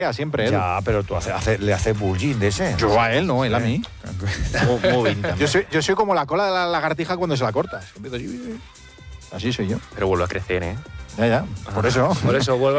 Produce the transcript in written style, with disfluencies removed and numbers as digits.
siempre él. Ya, pero tú le haces bullying de ese. Yo a él, no, él a mí. Muy bien también. Yo soy como la cola de la lagartija cuando se la cortas. Así soy yo. Pero vuelve a crecer, ¿eh? Ya, por eso. Por eso vuelve